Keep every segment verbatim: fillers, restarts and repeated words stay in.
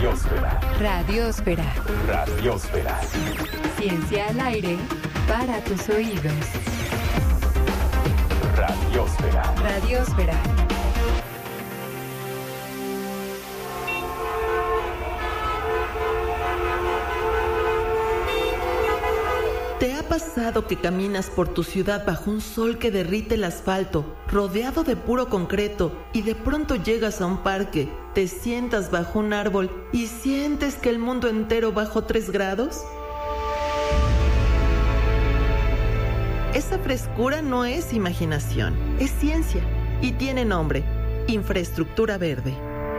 Radiósfera. Radiósfera. Radiósfera. Ciencia al aire para tus oídos. Radiósfera. Radiósfera. ¿Te ha pasado que caminas por tu ciudad bajo un sol que derrite el asfalto, rodeado de puro concreto, y de pronto llegas a un parque, te sientas bajo un árbol y sientes que el mundo entero bajó tres grados? Esa frescura no es imaginación, es ciencia y tiene nombre: infraestructura verde.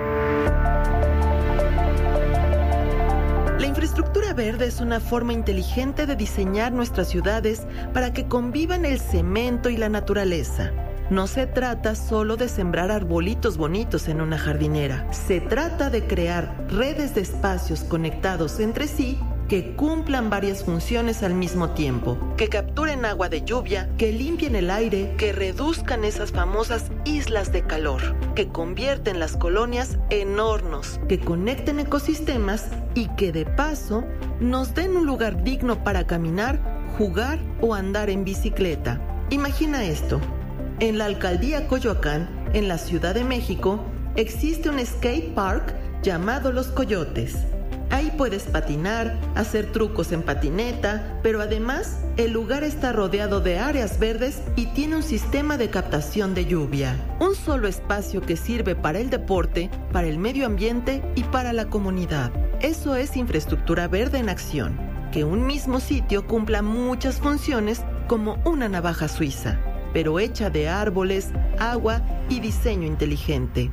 La infraestructura verde es una forma inteligente de diseñar nuestras ciudades para que convivan el cemento y la naturaleza. No se trata solo de sembrar arbolitos bonitos en una jardinera. Se trata de crear redes de espacios conectados entre sí que cumplan varias funciones al mismo tiempo, que capturen agua de lluvia, que limpien el aire, que reduzcan esas famosas islas de calor, que convierten las colonias en hornos, que conecten ecosistemas y que de paso nos den un lugar digno para caminar, jugar o andar en bicicleta. Imagina esto: en la alcaldía Coyoacán, en la Ciudad de México, existe un skate park llamado Los Coyotes. Ahí puedes patinar, hacer trucos en patineta, pero además el lugar está rodeado de áreas verdes y tiene un sistema de captación de lluvia. Un solo espacio que sirve para el deporte, para el medio ambiente y para la comunidad. Eso es infraestructura verde en acción. Que un mismo sitio cumpla muchas funciones como una navaja suiza, pero hecha de árboles, agua y diseño inteligente.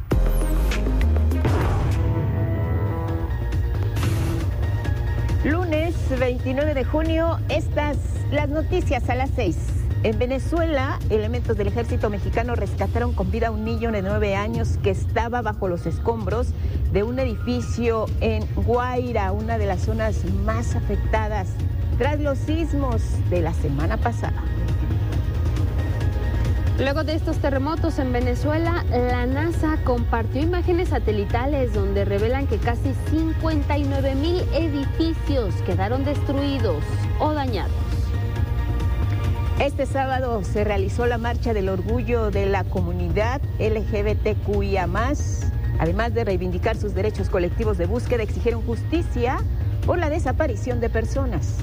Lunes veintinueve de junio, estas las noticias a las seis. En Venezuela, elementos del ejército mexicano rescataron con vida a un niño de nueve años que estaba bajo los escombros de un edificio en Guaira, una de las zonas más afectadas tras los sismos de la semana pasada. Luego de estos terremotos en Venezuela, la NASA compartió imágenes satelitales donde revelan que casi cincuenta y nueve mil edificios quedaron destruidos o dañados. Este sábado se realizó la Marcha del Orgullo de la Comunidad L G B T Q I A más. Además de reivindicar sus derechos colectivos de búsqueda, exigieron justicia por la desaparición de personas.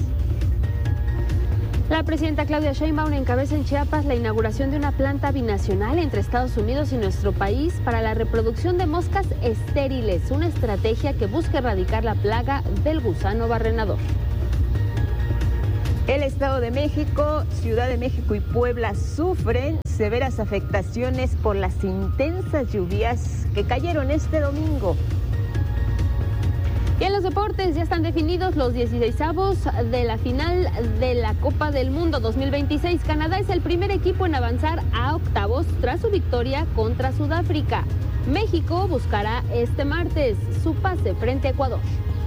La presidenta Claudia Sheinbaum encabeza en Chiapas la inauguración de una planta binacional entre Estados Unidos y nuestro país para la reproducción de moscas estériles, una estrategia que busca erradicar la plaga del gusano barrenador. El Estado de México, Ciudad de México y Puebla sufren severas afectaciones por las intensas lluvias que cayeron este domingo. Y en los deportes ya están definidos los dieciseisavos de la final de la Copa del Mundo dos mil veintiséis. Canadá es el primer equipo en avanzar a octavos tras su victoria contra Sudáfrica. México buscará este martes su pase frente a Ecuador.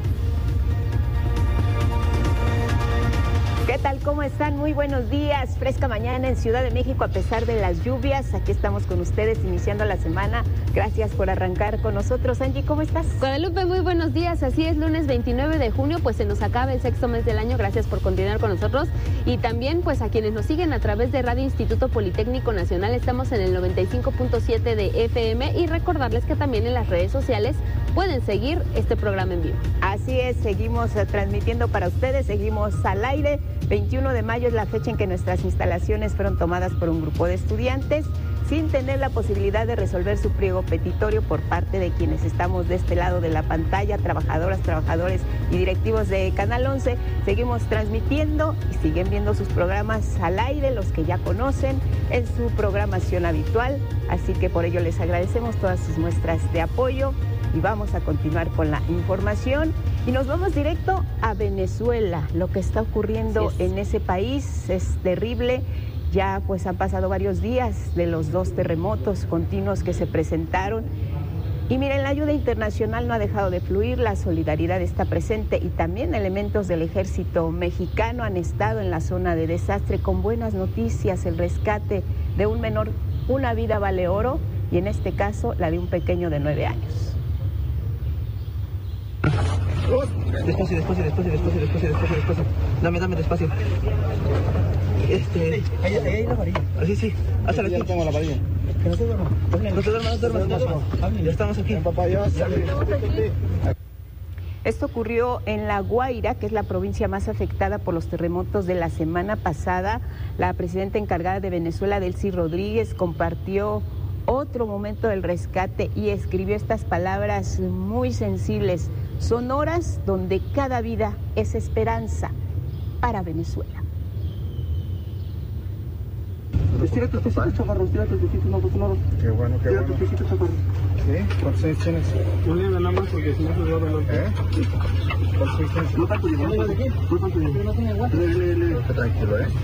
¿Qué tal? ¿Cómo están? Muy buenos días. Fresca mañana en Ciudad de México a pesar de las lluvias. Aquí estamos con ustedes iniciando la semana. Gracias por arrancar con nosotros. Angie, ¿cómo estás? Guadalupe, muy buenos días. Así es, lunes veintinueve de junio, pues se nos acaba el sexto mes del año. Gracias por continuar con nosotros. Y también, pues a quienes nos siguen a través de Radio Instituto Politécnico Nacional, estamos en el noventa y cinco punto siete de F M y recordarles que también en las redes sociales pueden seguir este programa en vivo. Así es, seguimos uh, transmitiendo para ustedes, seguimos al aire. veintiuno de mayo es la fecha en que nuestras instalaciones fueron tomadas por un grupo de estudiantes sin tener la posibilidad de resolver su pliego petitorio por parte de quienes estamos de este lado de la pantalla, trabajadoras, trabajadores y directivos de Canal once. Seguimos transmitiendo y siguen viendo sus programas al aire, los que ya conocen, en su programación habitual. Así que por ello les agradecemos todas sus muestras de apoyo y vamos a continuar con la información. Y nos vamos directo a Venezuela. Lo que está ocurriendo sí en ese país es terrible. Ya pues han pasado varios días de los dos terremotos continuos que se presentaron. Y miren, la ayuda internacional no ha dejado de fluir, la solidaridad está presente y también elementos del ejército mexicano han estado en la zona de desastre con buenas noticias, el rescate de un menor. Una vida vale oro y en este caso la de un pequeño de nueve años. Despacio, despacio, despacio, despacio, despacio, despacio, despacio. Dame, dame despacio. Este... Ahí, ahí hay la varilla. Sí, sí. Hasta aquí. Ya tengo la varilla. Que no te duermas. No te duermas, no te duermas. Ya estamos aquí. Papá, ya. Esto ocurrió en La Guaira, que es la provincia más afectada por los terremotos de la semana pasada. La presidenta encargada de Venezuela, Delcy Rodríguez, compartió otro momento del rescate y escribió estas palabras muy sensibles. Son horas donde cada vida es esperanza para Venezuela. Estira tus piecitos, chaparro, estira tus piecitos, no, pues no. Qué bueno, qué Estira bueno. tus piecitos, chaparro. ¿Sí? ¿Cuántos años tienes? No le nada más porque si no se va a ver. ¿Eh? ¿Cuántos años tienes? No tanto, no tanto. Le, le, le. Tranquilo, ¿eh?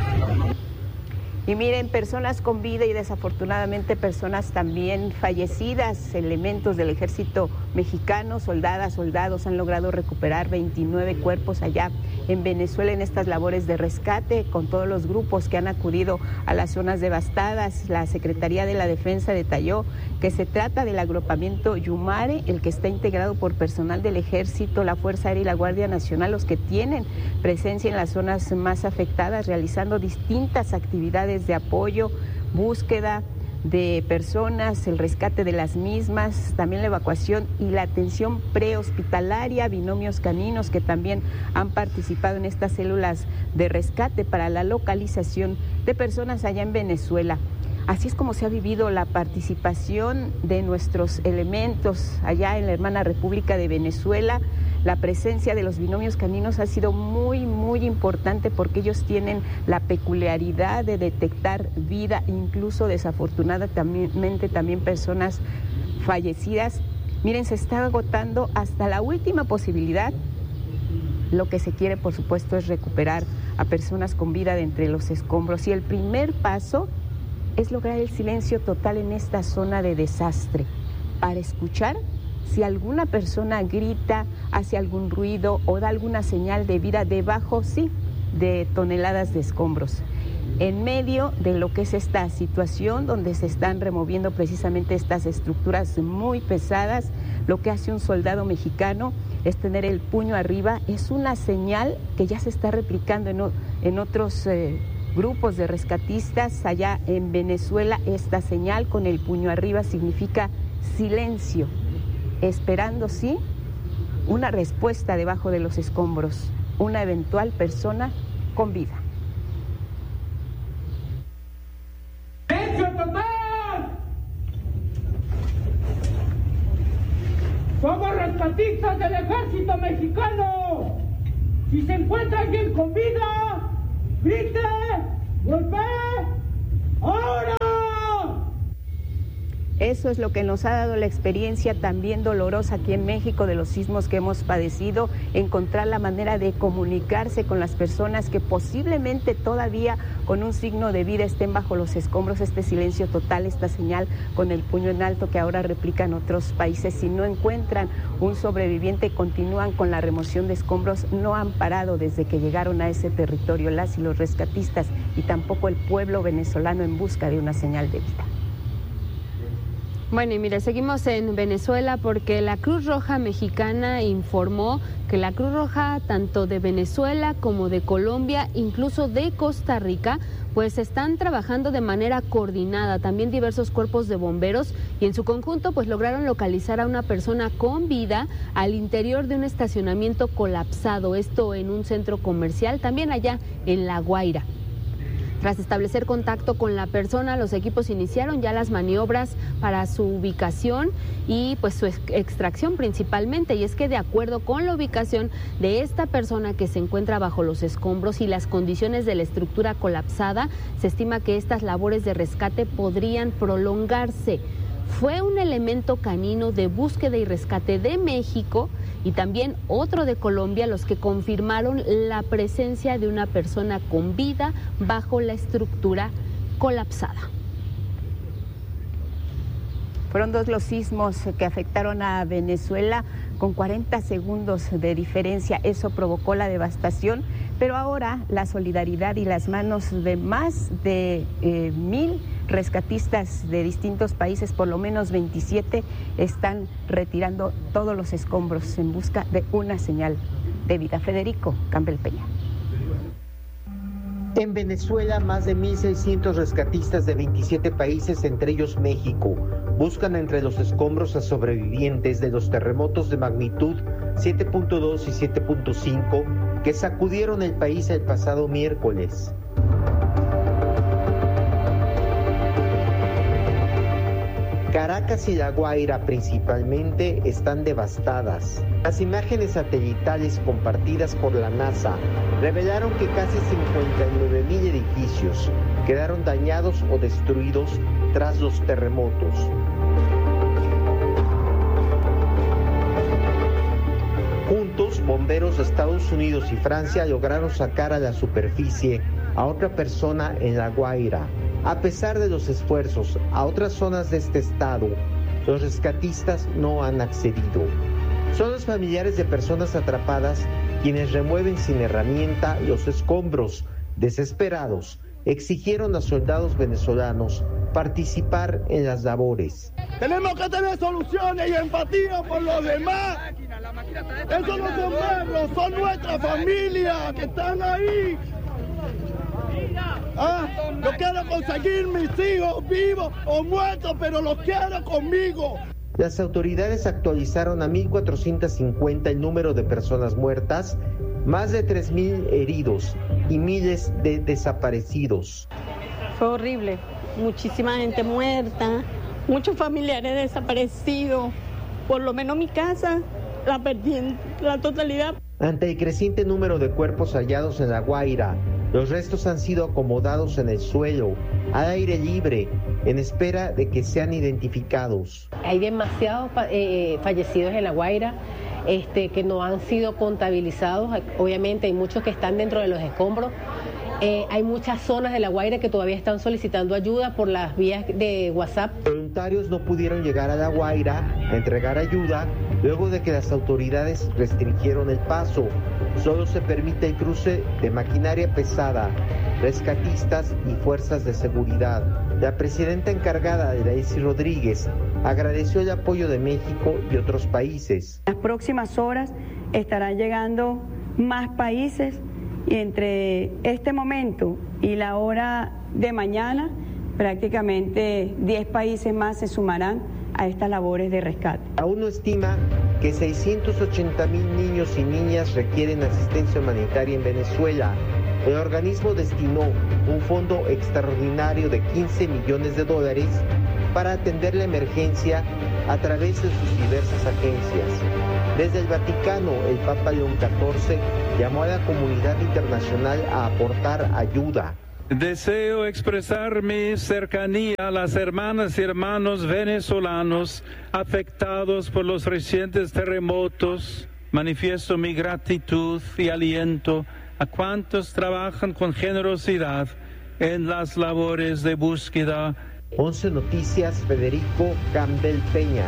Y miren, personas con vida y desafortunadamente personas también fallecidas, elementos del ejército mexicano, soldadas, soldados, han logrado recuperar veintinueve cuerpos allá en Venezuela en estas labores de rescate con todos los grupos que han acudido a las zonas devastadas. La Secretaría de la Defensa detalló que se trata del agrupamiento Yumare, el que está integrado por personal del ejército, la Fuerza Aérea y la Guardia Nacional, los que tienen presencia en las zonas más afectadas, realizando distintas actividades de apoyo, búsqueda de personas, el rescate de las mismas, también la evacuación y la atención prehospitalaria, binomios caninos que también han participado en estas células de rescate para la localización de personas allá en Venezuela. Así es como se ha vivido la participación de nuestros elementos allá en la hermana República de Venezuela. La presencia de los binomios caninos ha sido muy, muy importante porque ellos tienen la peculiaridad de detectar vida, incluso desafortunadamente también personas fallecidas. Miren, se está agotando hasta la última posibilidad. Lo que se quiere, por supuesto, es recuperar a personas con vida de entre los escombros. Y el primer paso es lograr el silencio total en esta zona de desastre para escuchar si alguna persona grita, hace algún ruido o da alguna señal de vida debajo, sí, de toneladas de escombros. En medio de lo que es esta situación donde se están removiendo precisamente estas estructuras muy pesadas, lo que hace un soldado mexicano es tener el puño arriba. Es una señal que ya se está replicando en, en otros eh, grupos de rescatistas allá en Venezuela. Esta señal con el puño arriba significa silencio, esperando, sí, una respuesta debajo de los escombros, una eventual persona con vida. ¡Silencio total! Somos rescatistas del ejército mexicano. Si se encuentra alguien con vida, grite, golpee, ahora. Eso es lo que nos ha dado la experiencia también dolorosa aquí en México de los sismos que hemos padecido, encontrar la manera de comunicarse con las personas que posiblemente todavía con un signo de vida estén bajo los escombros. Este silencio total, esta señal con el puño en alto que ahora replican otros países. Si no encuentran un sobreviviente, continúan con la remoción de escombros. No han parado desde que llegaron a ese territorio las y los rescatistas y tampoco el pueblo venezolano en busca de una señal de vida. Bueno, y mire, seguimos en Venezuela porque la Cruz Roja Mexicana informó que la Cruz Roja tanto de Venezuela como de Colombia, incluso de Costa Rica, pues están trabajando de manera coordinada, también diversos cuerpos de bomberos, y en su conjunto pues lograron localizar a una persona con vida al interior de un estacionamiento colapsado, esto en un centro comercial, también allá en La Guaira. Tras establecer contacto con la persona, los equipos iniciaron ya las maniobras para su ubicación y pues su extracción principalmente. Y es que de acuerdo con la ubicación de esta persona que se encuentra bajo los escombros y las condiciones de la estructura colapsada, se estima que estas labores de rescate podrían prolongarse. Fue un elemento canino de búsqueda y rescate de México y también otro de Colombia los que confirmaron la presencia de una persona con vida bajo la estructura colapsada. Fueron dos los sismos que afectaron a Venezuela con cuarenta segundos de diferencia. Eso provocó la devastación, pero ahora la solidaridad y las manos de más de eh, mil rescatistas de distintos países, por lo menos veintisiete, están retirando todos los escombros en busca de una señal de vida. Federico Campbell Peña. En Venezuela, más de mil seiscientos rescatistas de veintisiete países, entre ellos México, buscan entre los escombros a sobrevivientes de los terremotos de magnitud siete punto dos y siete punto cinco que sacudieron el país el pasado miércoles. Caracas y La Guaira principalmente están devastadas. Las imágenes satelitales compartidas por la NASA revelaron que casi cincuenta y nueve mil edificios quedaron dañados o destruidos tras los terremotos. Juntos, bomberos de Estados Unidos y Francia lograron sacar a la superficie a otra persona en La Guaira. A pesar de los esfuerzos a otras zonas de este estado, los rescatistas no han accedido. Son los familiares de personas atrapadas quienes remueven sin herramienta los escombros. Desesperados, exigieron a soldados venezolanos participar en las labores. Tenemos que tener soluciones y empatía por los demás. Esos no son perros, son nuestra familia que están ahí. Ah, yo quiero conseguir mis hijos vivos o muertos, pero los quiero conmigo. Las autoridades actualizaron a mil cuatrocientos cincuenta el número de personas muertas, más de tres mil heridos y miles de desaparecidos. Fue horrible, muchísima gente muerta, muchos familiares desaparecidos, por lo menos mi casa la perdí en la totalidad. Ante el creciente número de cuerpos hallados en La Guaira, los restos han sido acomodados en el suelo, al aire libre, en espera de que sean identificados. Hay demasiados eh, fallecidos en La Guaira este, que no han sido contabilizados. Obviamente hay muchos que están dentro de los escombros. Eh, hay muchas zonas de La Guaira que todavía están solicitando ayuda por las vías de WhatsApp. Voluntarios no pudieron llegar a La Guaira a entregar ayuda luego de que las autoridades restringieron el paso. Solo se permite el cruce de maquinaria pesada, rescatistas y fuerzas de seguridad. La presidenta encargada, Delcy Rodríguez, agradeció el apoyo de México y otros países. En las próximas horas estarán llegando más países y entre este momento y la hora de mañana prácticamente diez países más se sumarán a estas labores de rescate. La ONU estima que seiscientos ochenta mil niños y niñas requieren asistencia humanitaria en Venezuela. El organismo destinó un fondo extraordinario de quince millones de dólares para atender la emergencia a través de sus diversas agencias. Desde el Vaticano, el Papa León catorce llamó a la comunidad internacional a aportar ayuda. Deseo expresar mi cercanía a las hermanas y hermanos venezolanos afectados por los recientes terremotos. Manifiesto mi gratitud y aliento a cuantos trabajan con generosidad en las labores de búsqueda. once Noticias, Federico Campbell Peña.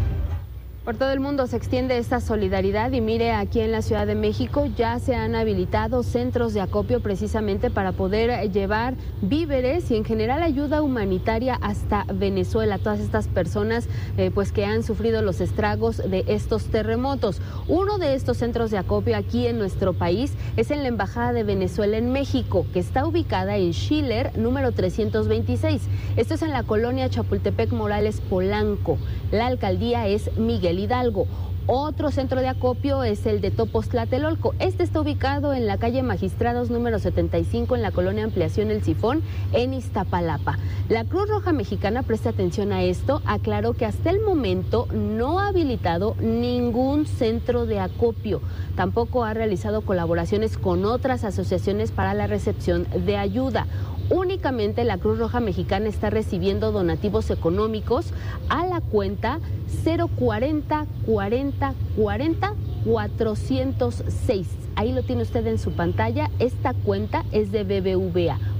Por todo el mundo se extiende esta solidaridad y mire, aquí en la Ciudad de México ya se han habilitado centros de acopio precisamente para poder llevar víveres y en general ayuda humanitaria hasta Venezuela, todas estas personas eh, pues que han sufrido los estragos de estos terremotos. Uno de estos centros de acopio aquí en nuestro país es en la Embajada de Venezuela en México, que está ubicada en Schiller, número trescientos veintiséis. Esto es en la colonia Chapultepec Morales Polanco. La alcaldía es Miguel Hidalgo. Otro centro de acopio es el de Topoztlatelolco. Este está ubicado en la calle Magistrados número setenta y cinco en la colonia Ampliación El Sifón en Iztapalapa. La Cruz Roja Mexicana, presta atención a esto, aclaró que hasta el momento no ha habilitado ningún centro de acopio. Tampoco ha realizado colaboraciones con otras asociaciones para la recepción de ayuda. Únicamente la Cruz Roja Mexicana está recibiendo donativos económicos a la cuenta cero cuarenta cuarenta cuarenta cuatrocientos seis. Ahí lo tiene usted en su pantalla. Esta cuenta es de B B V A.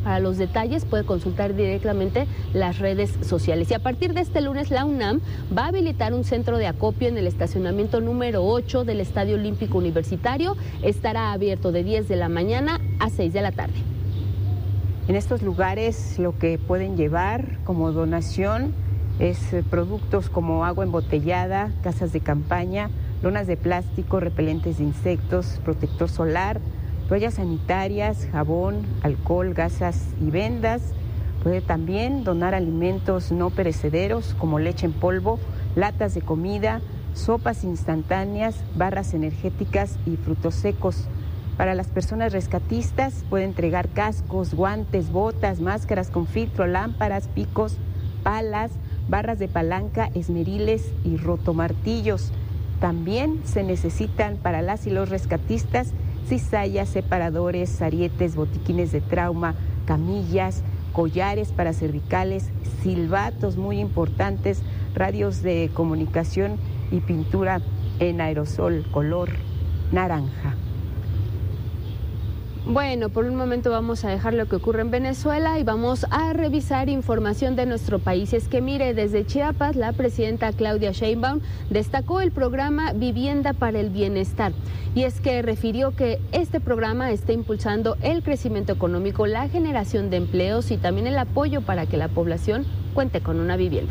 Para los detalles puede consultar directamente las redes sociales. Y a partir de este lunes la UNAM va a habilitar un centro de acopio en el estacionamiento número ocho del Estadio Olímpico Universitario. Estará abierto de diez de la mañana a seis de la tarde. En estos lugares lo que pueden llevar como donación es eh, productos como agua embotellada, casas de campaña, lonas de plástico, repelentes de insectos, protector solar, toallas sanitarias, jabón, alcohol, gasas y vendas. Puede también donar alimentos no perecederos como leche en polvo, latas de comida, sopas instantáneas, barras energéticas y frutos secos. Para las personas rescatistas puede entregar cascos, guantes, botas, máscaras con filtro, lámparas, picos, palas, barras de palanca, esmeriles y rotomartillos. También se necesitan para las y los rescatistas cizallas, separadores, arietes, botiquines de trauma, camillas, collares para cervicales, silbatos muy importantes, radios de comunicación y pintura en aerosol color naranja. Bueno, por un momento vamos a dejar lo que ocurre en Venezuela y vamos a revisar información de nuestro país. Es que mire, desde Chiapas, la presidenta Claudia Sheinbaum destacó el programa Vivienda para el Bienestar. Y es que refirió que este programa está impulsando el crecimiento económico, la generación de empleos y también el apoyo para que la población cuente con una vivienda.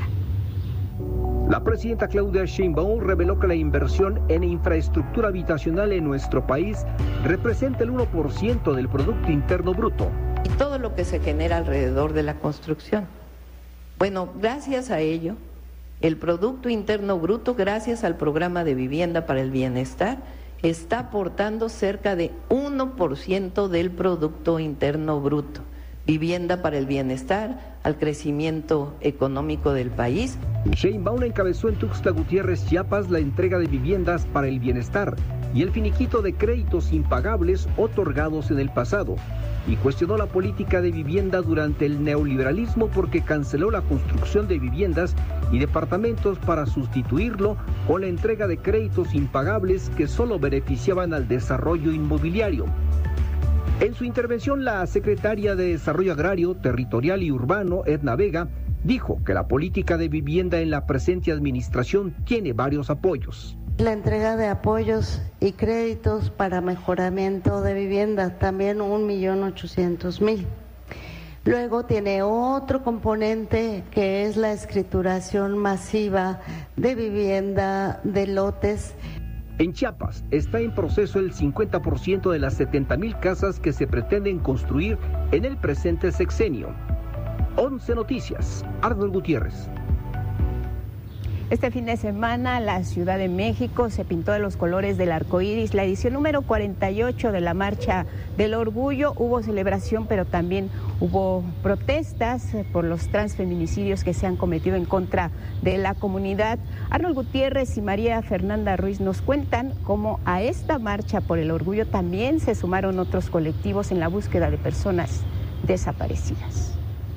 La presidenta Claudia Sheinbaum reveló que la inversión en infraestructura habitacional en nuestro país representa el uno por ciento del Producto Interno Bruto. Y todo lo que se genera alrededor de la construcción. Bueno, gracias a ello, el Producto Interno Bruto, gracias al programa de Vivienda para el Bienestar, está aportando cerca de uno por ciento del Producto Interno Bruto. Vivienda para el bienestar, al crecimiento económico del país. Sheinbaum encabezó en Tuxtla Gutiérrez, Chiapas, la entrega de viviendas para el bienestar y el finiquito de créditos impagables otorgados en el pasado, y cuestionó la política de vivienda durante el neoliberalismo porque canceló la construcción de viviendas y departamentos para sustituirlo con la entrega de créditos impagables que solo beneficiaban al desarrollo inmobiliario. En su intervención, la secretaria de Desarrollo Agrario, Territorial y Urbano, Edna Vega, dijo que la política de vivienda en la presente administración tiene varios apoyos. La entrega de apoyos y créditos para mejoramiento de vivienda, también un millón ochocientos mil. Luego tiene otro componente que es la escrituración masiva de vivienda de lotes. En Chiapas está en proceso el cincuenta por ciento de las setenta mil casas que se pretenden construir en el presente sexenio. once Noticias, Arnold Gutiérrez. Este fin de semana la Ciudad de México se pintó de los colores del arco iris. La edición número cuarenta y ocho de la Marcha del Orgullo, hubo celebración, pero también hubo protestas por los transfeminicidios que se han cometido en contra de la comunidad. Arnold Gutiérrez y María Fernanda Ruiz nos cuentan cómo a esta Marcha por el Orgullo también se sumaron otros colectivos en la búsqueda de personas desaparecidas.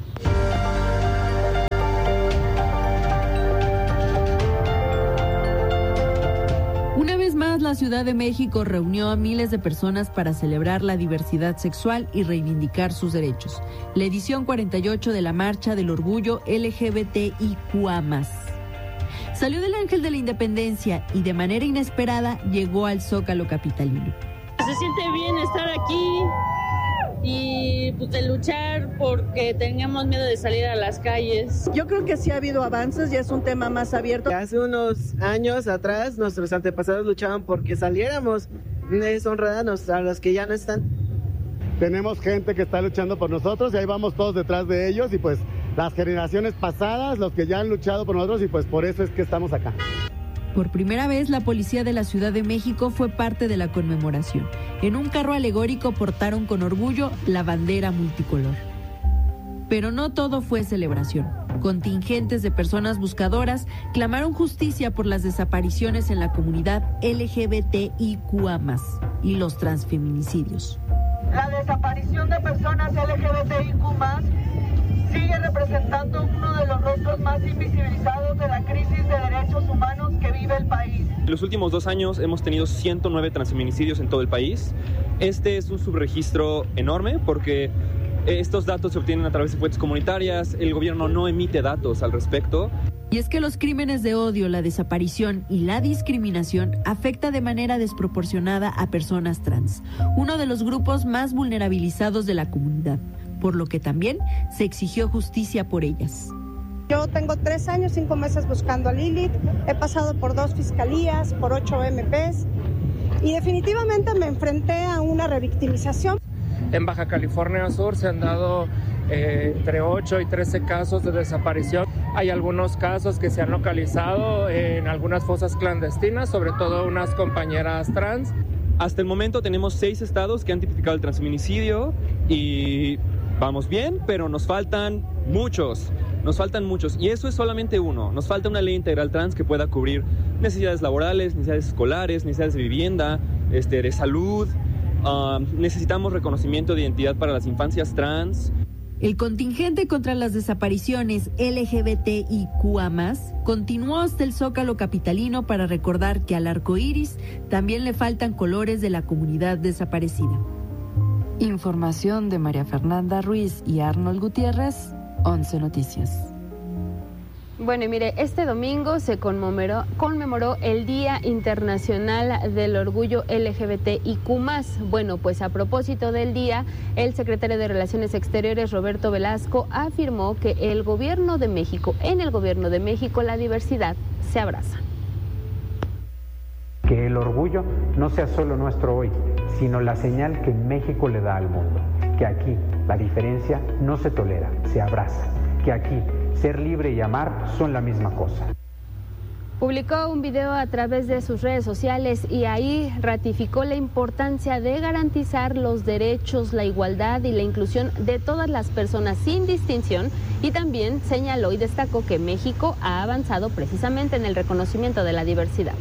Una vez más, la Ciudad de México reunió a miles de personas para celebrar la diversidad sexual y reivindicar sus derechos. La edición cuarenta y ocho de la Marcha del Orgullo L G B T I Q A más. Salió del Ángel de la Independencia y de manera inesperada llegó al Zócalo capitalino. Se siente bien estar aquí y pues, de luchar porque teníamos miedo de salir a las calles. Yo creo que sí ha habido avances, ya es un tema más abierto. Hace unos años atrás nuestros antepasados luchaban porque saliéramos, es honrarnos a los que ya no están. Tenemos gente que está luchando por nosotros y ahí vamos todos detrás de ellos y pues las generaciones pasadas, los que ya han luchado por nosotros y pues por eso es que estamos acá. Por primera vez, la policía de la Ciudad de México fue parte de la conmemoración. En un carro alegórico portaron con orgullo la bandera multicolor. Pero no todo fue celebración. Contingentes de personas buscadoras clamaron justicia por las desapariciones en la comunidad L G B T I Q A más, y los transfeminicidios. La desaparición de personas L G B T I Q más, sigue representando uno de los rostros más invisibilizados de la crisis de derechos humanos que vive el país. En los últimos dos años hemos tenido ciento nueve transfeminicidios en todo el país. Este es un subregistro enorme porque Estos datos se obtienen a través de fuentes comunitarias, el gobierno no emite datos al respecto. Y es que los crímenes de odio, la desaparición y la discriminación afecta de manera desproporcionada a personas trans, uno de los grupos más vulnerabilizados de la comunidad, por lo que también se exigió justicia por ellas. Yo tengo tres años, cinco meses buscando a Lilith, he pasado por dos fiscalías, por ocho M Pes y definitivamente me enfrenté a una revictimización. En Baja California Sur se han dado eh, entre ocho y trece casos de desaparición. Hay algunos casos que se han localizado en algunas fosas clandestinas, sobre todo unas compañeras trans. Hasta el momento tenemos seis estados que han tipificado el transfeminicidio y vamos bien, pero nos faltan muchos, nos faltan muchos. Y eso es solamente uno, nos falta una ley integral trans que pueda cubrir necesidades laborales, necesidades escolares, necesidades de vivienda, este, de salud. Uh, necesitamos reconocimiento de identidad para las infancias trans. El contingente contra las desapariciones L G B T I Q A más, continuó hasta el Zócalo capitalino para recordar que al arco iris también le faltan colores de la comunidad desaparecida. Información de María Fernanda Ruiz y Arnold Gutiérrez, once Noticias. Bueno, y mire, este domingo se conmemoró, conmemoró el Día Internacional del Orgullo L G B T I Q más. Bueno, pues a propósito del día, el secretario de Relaciones Exteriores, Roberto Velasco, afirmó que el gobierno de México, en el gobierno de México, la diversidad se abraza. Que el orgullo no sea solo nuestro hoy, sino la señal que México le da al mundo. Que aquí la diferencia no se tolera, se abraza. Que aquí ser libre y amar son la misma cosa. Publicó un video a través de sus redes sociales y ahí ratificó la importancia de garantizar los derechos, la igualdad y la inclusión de todas las personas sin distinción, y también señaló y destacó que México ha avanzado precisamente en el reconocimiento de la diversidad.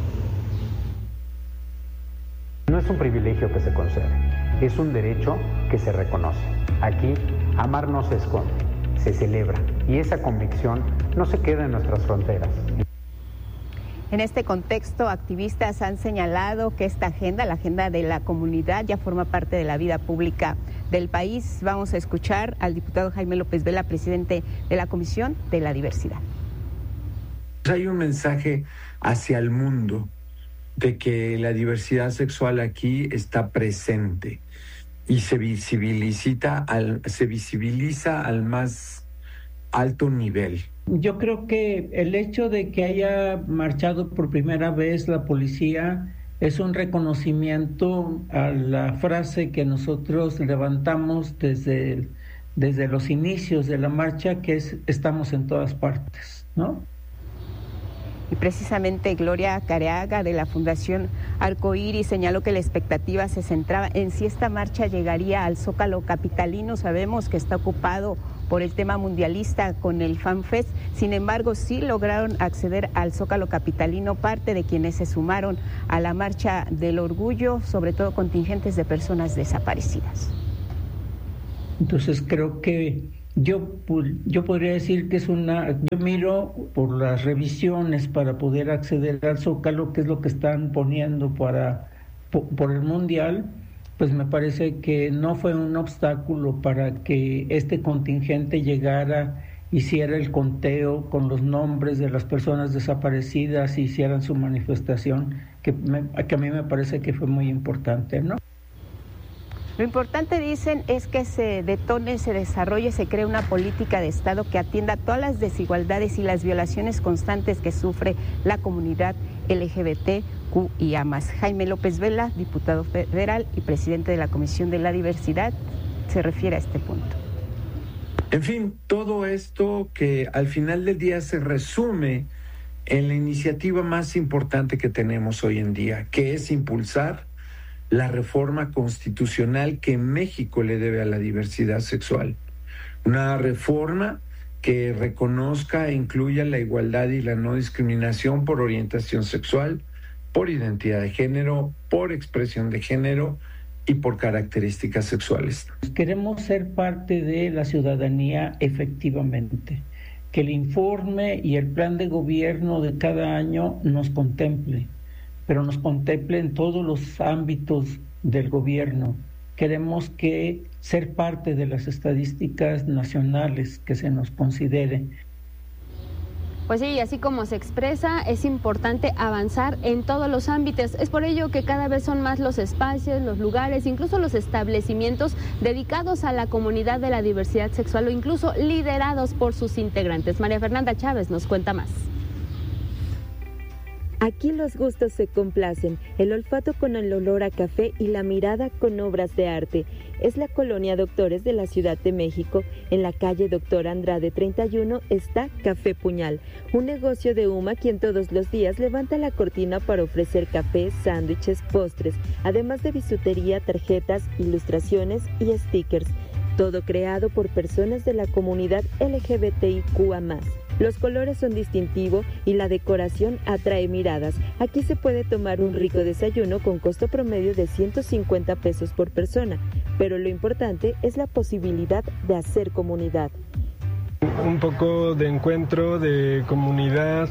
No es un privilegio que se concede, es un derecho que se reconoce. Aquí, amar no se esconde, se celebra, y esa convicción no se queda en nuestras fronteras. En este contexto, activistas han señalado que esta agenda, la agenda de la comunidad, ya forma parte de la vida pública del país. Vamos a escuchar al diputado Jaime López Vela, presidente de la Comisión de la Diversidad. Hay un mensaje hacia el mundo de que la diversidad sexual aquí está presente y se visibiliza al, se visibiliza al más alto nivel. Yo creo que el hecho de que haya marchado por primera vez la policía es un reconocimiento a la frase que nosotros levantamos desde, desde los inicios de la marcha, que es estamos en todas partes, ¿no? Y precisamente Gloria Careaga de la Fundación Arcoíris señaló que la expectativa se centraba en si esta marcha llegaría al Zócalo capitalino. Sabemos que está ocupado por el tema mundialista con el FanFest, sin embargo sí lograron acceder al Zócalo capitalino parte de quienes se sumaron a la marcha del orgullo, sobre todo contingentes de personas desaparecidas. Entonces creo que Yo, yo podría decir que es una, yo miro por las revisiones para poder acceder al Zócalo, que es lo que están poniendo para por, por el Mundial, pues me parece que no fue un obstáculo para que este contingente llegara, hiciera el conteo con los nombres de las personas desaparecidas y hicieran su manifestación, que, me, que a mí me parece que fue muy importante, ¿no? Lo importante, dicen, es que se detone, se desarrolle, se cree una política de Estado que atienda todas las desigualdades y las violaciones constantes que sufre la comunidad L G B T Q I A más. Jaime López Vela, diputado federal y presidente de la Comisión de la Diversidad, se refiere a este punto. En fin, todo esto que al final del día se resume en la iniciativa más importante que tenemos hoy en día, que es impulsar la reforma constitucional que México le debe a la diversidad sexual. Una reforma que reconozca e incluya la igualdad y la no discriminación por orientación sexual, por identidad de género, por expresión de género y por características sexuales. Queremos ser parte de la ciudadanía efectivamente, que el informe y el plan de gobierno de cada año nos contemple, pero nos contemple en todos los ámbitos del gobierno, queremos que ser parte de las estadísticas nacionales que se nos considere. Pues sí, así como se expresa, es importante avanzar en todos los ámbitos. Es por ello que cada vez son más los espacios, los lugares, incluso los establecimientos dedicados a la comunidad de la diversidad sexual o incluso liderados por sus integrantes. María Fernanda Chávez nos cuenta más. Aquí los gustos se complacen, el olfato con el olor a café y la mirada con obras de arte. Es la colonia Doctores de la Ciudad de México. En la calle Doctor Andrade treinta y uno está Café Puñal, un negocio de Uma quien todos los días levanta la cortina para ofrecer café, sándwiches, postres, además de bisutería, tarjetas, ilustraciones y stickers. Todo creado por personas de la comunidad L G B T I Q A más. Los colores son distintivos y la decoración atrae miradas. Aquí se puede tomar un rico desayuno con costo promedio de ciento cincuenta pesos por persona, pero lo importante es la posibilidad de hacer comunidad. Un poco de encuentro, de comunidad,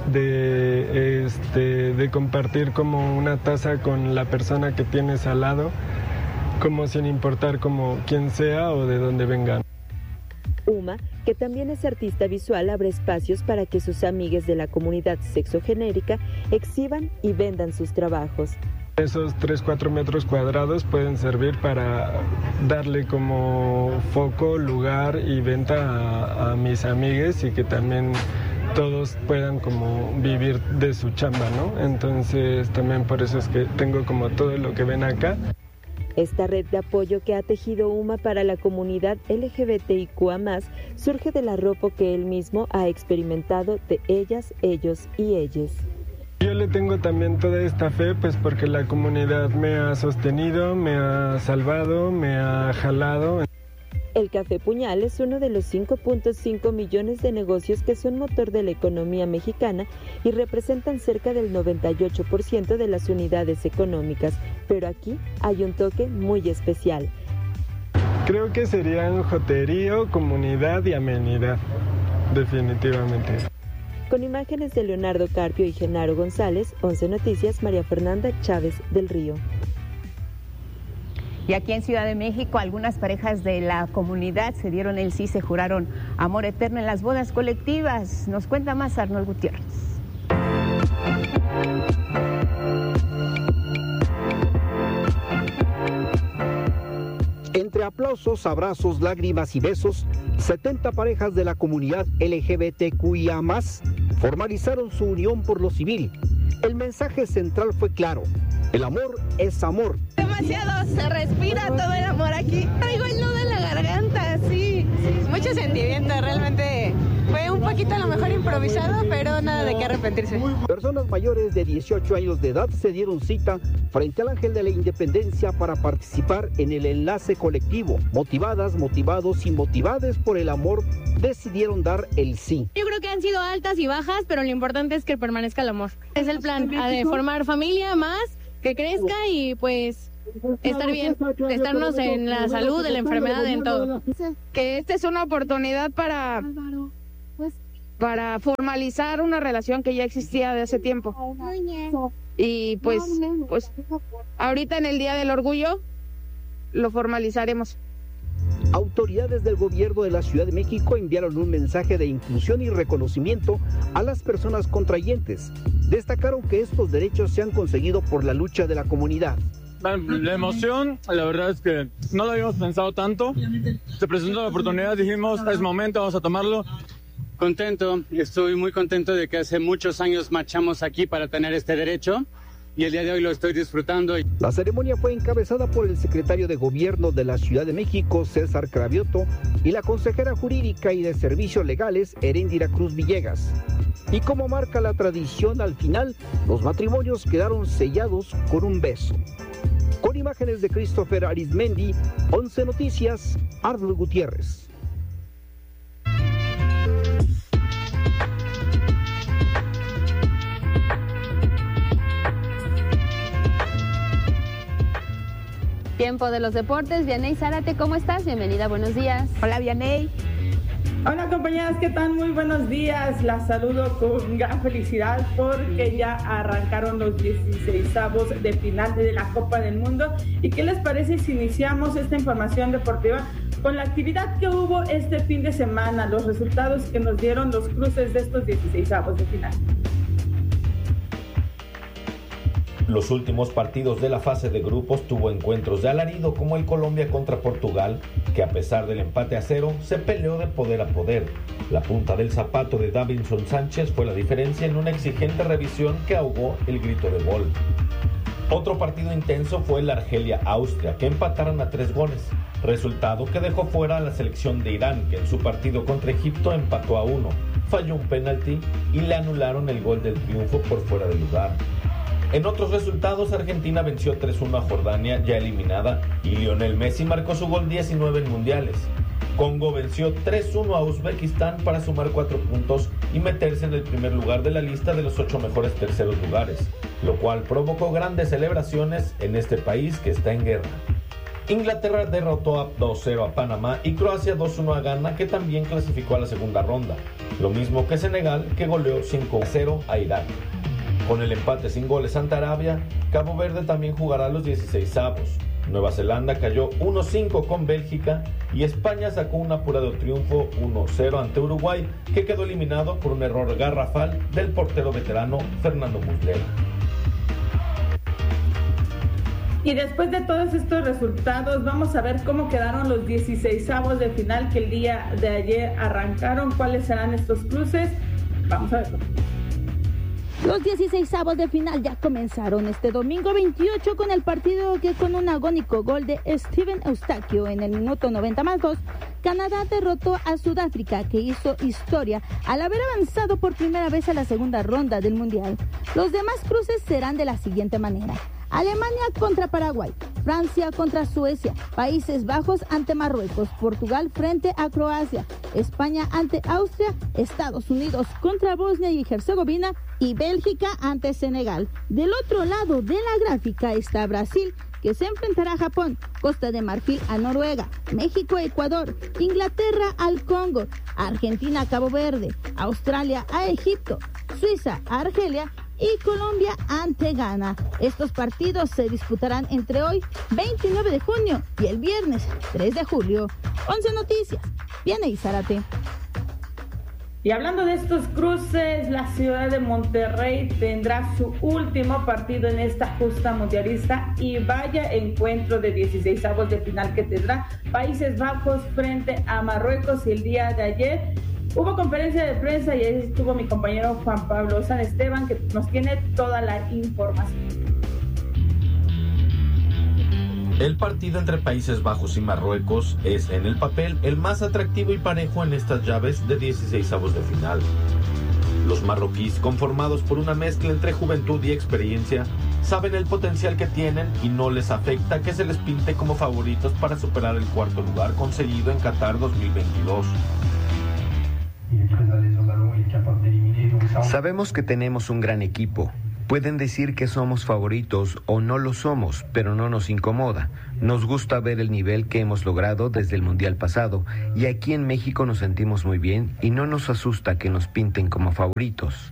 de, este, de compartir como una taza con la persona que tienes al lado, como sin importar como quién sea o de dónde vengan. Uma, que también es artista visual, abre espacios para que sus amigues de la comunidad sexogenérica exhiban y vendan sus trabajos. Esos tres, cuatro metros cuadrados pueden servir para darle como foco, lugar y venta a, a mis amigues y que también todos puedan como vivir de su chamba, ¿no? Entonces también por eso es que tengo como todo lo que ven acá. Esta red de apoyo que ha tejido Uma para la comunidad L G B T I Q A más, surge del arropo que él mismo ha experimentado de ellas, ellos y ellas. Yo le tengo también toda esta fe, pues porque la comunidad me ha sostenido, me ha salvado, me ha jalado. El Café Puñal es uno de los cinco punto cinco millones de negocios que son motor de la economía mexicana y representan cerca del noventa y ocho por ciento de las unidades económicas, pero aquí hay un toque muy especial. Creo que serían joterío, comunidad y amenidad, definitivamente. Con imágenes de Leonardo Carpio y Genaro González, once Noticias, María Fernanda Chávez del Río. Y aquí en Ciudad de México, algunas parejas de la comunidad se dieron el sí, se juraron amor eterno en las bodas colectivas. Nos cuenta más Arnold Gutiérrez. Entre aplausos, abrazos, lágrimas y besos, setenta parejas de la comunidad L G B T Q I A más, formalizaron su unión por lo civil. El mensaje central fue claro: el amor es amor. Demasiado, se respira todo el amor aquí. Traigo el nudo en la garganta, sí. Mucho sentimiento, realmente fue un poquito a lo mejor improvisado, pero nada de qué arrepentirse. Personas mayores de dieciocho años de edad se dieron cita frente al Ángel de la Independencia para participar en el enlace colectivo. Motivadas, motivados y motivadas por el amor, decidieron dar el sí. Yo creo que han sido altas y bajas, pero lo importante es que permanezca el amor. Es el plan, a de formar familia más, que crezca y pues estar bien, estarnos en la salud, en la enfermedad, en todo. Que esta es una oportunidad para, para formalizar una relación que ya existía de hace tiempo. Y pues, pues ahorita en el Día del Orgullo lo formalizaremos. Autoridades del gobierno de la Ciudad de México enviaron un mensaje de inclusión y reconocimiento a las personas contrayentes. Destacaron que estos derechos se han conseguido por la lucha de la comunidad. La emoción, la verdad es que no lo habíamos pensado tanto. Se presentó la oportunidad, dijimos, es momento, vamos a tomarlo. Contento, estoy muy contento de que hace muchos años marchamos aquí para tener este derecho y el día de hoy lo estoy disfrutando. La ceremonia fue encabezada por el secretario de Gobierno de la Ciudad de México, César Cravioto, y la consejera jurídica y de servicios legales, Heréndira Cruz Villegas. Y como marca la tradición, al final, los matrimonios quedaron sellados con un beso. Con imágenes de Christopher Arizmendi, once Noticias, Arnold Gutiérrez. Tiempo de los deportes. Vianey Zárate, ¿cómo estás? Bienvenida, buenos días. Hola, Vianey. Hola compañeras, ¿qué tal? Muy buenos días. Las saludo con gran felicidad porque ya arrancaron los dieciseisavos de final de la Copa del Mundo. ¿Y qué les parece si iniciamos esta información deportiva con la actividad que hubo este fin de semana, los resultados que nos dieron los cruces de estos dieciseisavos de final? Los últimos partidos de la fase de grupos tuvo encuentros de alarido como el Colombia contra Portugal, que a pesar del empate a cero, se peleó de poder a poder. La punta del zapato de Davinson Sánchez fue la diferencia en una exigente revisión que ahogó el grito de gol. Otro partido intenso fue el Argelia-Austria, que empataron a tres goles, resultado que dejó fuera a la selección de Irán, que en su partido contra Egipto empató a uno, falló un penalti y le anularon el gol del triunfo por fuera de lugar. En otros resultados, Argentina venció tres uno a Jordania, ya eliminada, y Lionel Messi marcó su gol diecinueve en mundiales. Congo venció tres uno a Uzbekistán para sumar cuatro puntos y meterse en el primer lugar de la lista de los ocho mejores terceros lugares, lo cual provocó grandes celebraciones en este país que está en guerra. Inglaterra derrotó a dos cero a Panamá y Croacia dos uno a Ghana, que también clasificó a la segunda ronda, lo mismo que Senegal, que goleó cinco a cero a Irak. Con el empate sin goles ante Arabia, Cabo Verde también jugará los dieciseisavos. Nueva Zelanda cayó uno cinco con Bélgica y España sacó un apurado triunfo uno cero ante Uruguay, que quedó eliminado por un error garrafal del portero veterano Fernando Muslera. Y después de todos estos resultados, vamos a ver cómo quedaron los dieciseisavos de final que el día de ayer arrancaron. ¿Cuáles serán estos cruces? Vamos a verlo. Los dieciseisavos de final ya comenzaron este domingo veintiocho con el partido que, con un agónico gol de Steven Eustaquio en el minuto noventa más dos, Canadá derrotó a Sudáfrica, que hizo historia al haber avanzado por primera vez a la segunda ronda del Mundial. Los demás cruces serán de la siguiente manera: Alemania contra Paraguay, Francia contra Suecia, Países Bajos ante Marruecos, Portugal frente a Croacia, España ante Austria, Estados Unidos contra Bosnia y Herzegovina y Bélgica ante Senegal. Del otro lado de la gráfica está Brasil, que se enfrentará a Japón, Costa de Marfil a Noruega, México a Ecuador, Inglaterra al Congo, Argentina a Cabo Verde, Australia a Egipto, Suiza a Argelia y Colombia ante Ghana. Estos partidos se disputarán entre hoy, veintinueve de junio, y el viernes, tres de julio. once Noticias, Viene Zárate. Y hablando de estos cruces, la ciudad de Monterrey tendrá su último partido en esta justa mundialista y vaya encuentro de dieciseisavos de final que tendrá Países Bajos frente a Marruecos. Y el día de ayer hubo conferencia de prensa y ahí estuvo mi compañero Juan Pablo San Esteban, que nos tiene toda la información. El partido entre Países Bajos y Marruecos es, en el papel, el más atractivo y parejo en estas llaves de dieciseisavos de final. Los marroquíes, conformados por una mezcla entre juventud y experiencia, saben el potencial que tienen y no les afecta que se les pinte como favoritos para superar el cuarto lugar conseguido en Qatar dos mil veintidós. Sabemos que tenemos un gran equipo. Pueden decir que somos favoritos o no lo somos, pero no nos incomoda. Nos gusta ver el nivel que hemos logrado desde el Mundial pasado y aquí en México nos sentimos muy bien y no nos asusta que nos pinten como favoritos.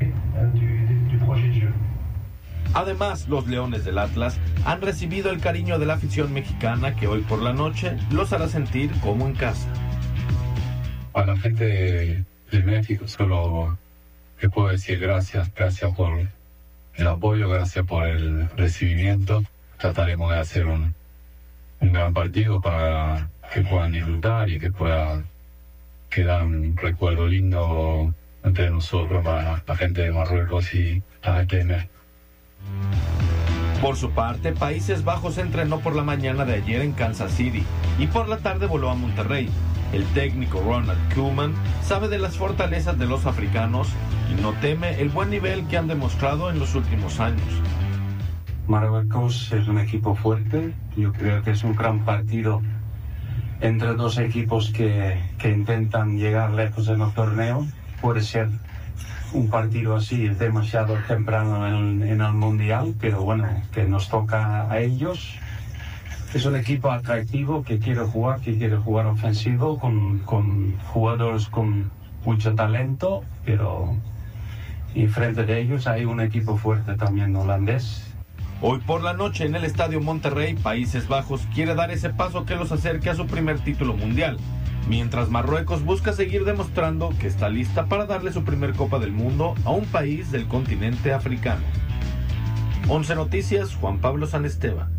Además, los Leones del Atlas han recibido el cariño de la afición mexicana, que hoy por la noche los hará sentir como en casa. A la gente de, de México solo les puedo decir gracias, gracias por el apoyo, gracias por el recibimiento. Trataremos de hacer un, un gran partido para que puedan disfrutar y que pueda quedar un recuerdo lindo entre nosotros, para la gente de Marruecos y la gente de México. Por su parte, Países Bajos entrenó por la mañana de ayer en Kansas City y por la tarde voló a Monterrey. El técnico Ronald Koeman sabe de las fortalezas de los africanos y no teme el buen nivel que han demostrado en los últimos años. Marruecos es un equipo fuerte, yo creo que es un gran partido entre dos equipos que, que intentan llegar lejos en los torneos. Puede ser un partido así demasiado temprano en, en el Mundial, pero bueno, que nos toca a ellos. es un equipo atractivo que quiere jugar, que quiere jugar ofensivo, con, con jugadores con mucho talento, pero enfrente de ellos hay un equipo fuerte también holandés. Hoy por la noche en el Estadio Monterrey, Países Bajos quiere dar ese paso que los acerque a su primer título mundial, mientras Marruecos busca seguir demostrando que está lista para darle su primer Copa del Mundo a un país del continente africano. once Noticias, Juan Pablo San Esteban.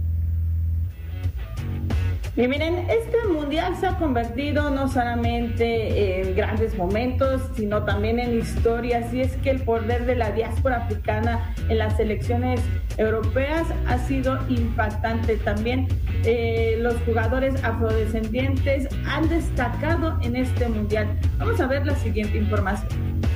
Y miren, este mundial se ha convertido no solamente en grandes momentos, sino también en historias, y es que el poder de la diáspora africana en las selecciones europeas ha sido impactante. También eh, los jugadores afrodescendientes han destacado en este mundial. Vamos a ver la siguiente información.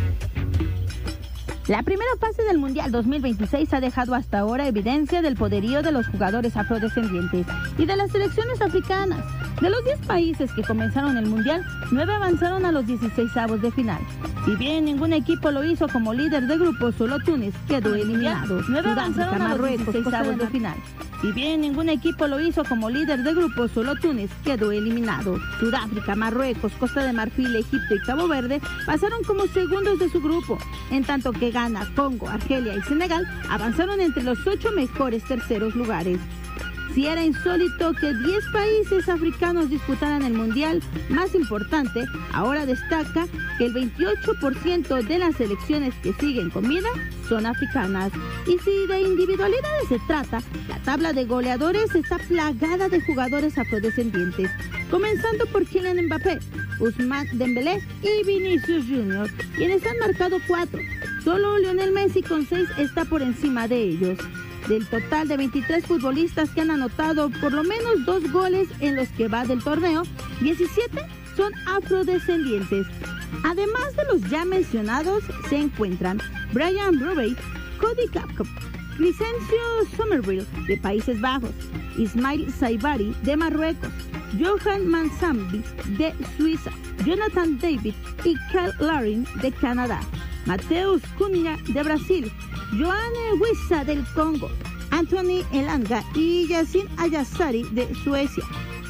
La primera fase del Mundial dos mil veintiséis ha dejado hasta ahora evidencia del poderío de los jugadores afrodescendientes y de las selecciones africanas. De los diez países que comenzaron el Mundial, nueve avanzaron a los dieciseisavos de final. Si bien ningún equipo lo hizo como líder de grupo, solo Túnez quedó eliminado. Nueve avanzaron a los dieciseisavos de final. Si bien ningún equipo lo hizo como líder de grupo, solo Túnez quedó eliminado. Sudáfrica, Marruecos, Costa de Marfil, Egipto y Cabo Verde pasaron como segundos de su grupo, en tanto que Ghana, Congo, Argelia y Senegal avanzaron entre los ocho mejores terceros lugares. Si era insólito que diez países africanos disputaran el mundial más importante, ahora destaca que el veintiocho por ciento de las selecciones que siguen con vida son africanas. Y si de individualidades se trata, la tabla de goleadores está plagada de jugadores afrodescendientes, comenzando por Kylian Mbappé, Ousmane Dembélé y Vinicius Junior, quienes han marcado cuatro. Solo Lionel Messi con seis está por encima de ellos. Del total de veintitrés futbolistas que han anotado por lo menos dos goles en los que va del torneo, diecisiete son afrodescendientes. Además de los ya mencionados, se encuentran Brian Brobey, Cody Gakpo, Crescencio Somerville de Países Bajos, Ismail Saibari de Marruecos, Johan Mansambi de Suiza, Jonathan David y Kyle Larin de Canadá, Mateus Cunha de Brasil, Johanne Wissa del Congo, Anthony Elanga y Yacine Ayassari de Suecia,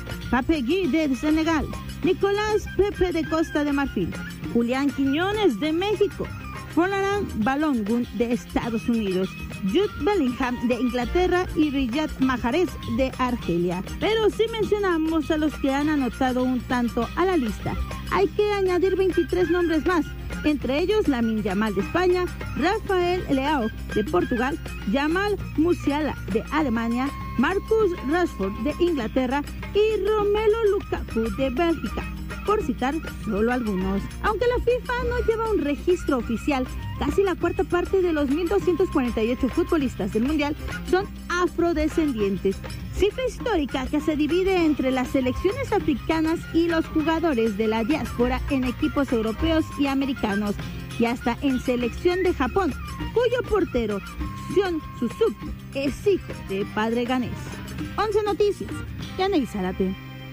Papegui de Senegal, Nicolás Pepe de Costa de Marfil, Julián Quiñones de México, Folarin Balogun de Estados Unidos, Jude Bellingham de Inglaterra y Riyad Mahrez de Argelia. Pero si mencionamos a los que han anotado un tanto a la lista, hay que añadir veintitrés nombres más, entre ellos Lamine Yamal de España, Rafael Leao de Portugal, Jamal Musiala de Alemania, Marcus Rashford de Inglaterra y Romelu Lukaku de Bélgica, por citar solo algunos. Aunque la FIFA no lleva un registro oficial, casi la cuarta parte de los mil doscientos cuarenta y ocho futbolistas del Mundial son afrodescendientes, cifra histórica que se divide entre las selecciones africanas y los jugadores de la diáspora en equipos europeos y americanos, y hasta en selección de Japón, cuyo portero, Sion Suzuki, es hijo de padre ganés. once Noticias, Yanei Zárate.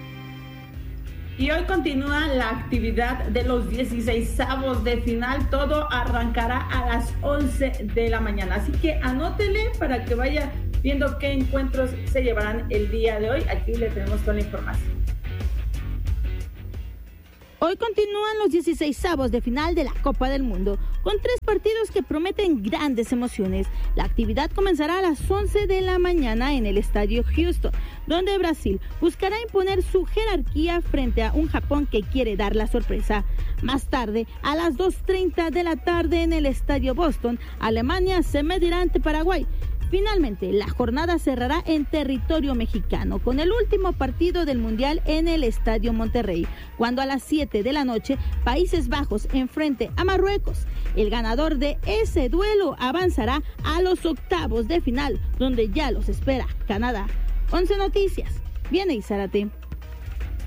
Y hoy continúa la actividad de los dieciseisavos de final. Todo arrancará a las once de la mañana. Así que anótele para que vaya viendo qué encuentros se llevarán el día de hoy. Aquí le tenemos toda la información. Hoy continúan los dieciseisavos de final de la Copa del Mundo, con tres partidos que prometen grandes emociones. La actividad comenzará a las once de la mañana en el Estadio Houston, donde Brasil buscará imponer su jerarquía frente a un Japón que quiere dar la sorpresa. Más tarde, a las dos treinta de la tarde en el Estadio Boston, Alemania se medirá ante Paraguay. Finalmente, la jornada cerrará en territorio mexicano con el último partido del Mundial en el Estadio Monterrey, cuando a las siete de la noche Países Bajos enfrente a Marruecos. El ganador de ese duelo avanzará a los octavos de final, donde ya los espera Canadá. once Noticias, Yanei Zárate.